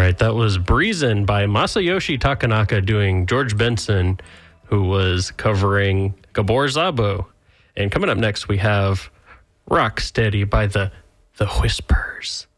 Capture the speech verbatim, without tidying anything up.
right, that was Breezin' by Masayoshi Takanaka doing George Benson, who was covering Gabor Szabo. And coming up next, we have Rocksteady by the the Whispers.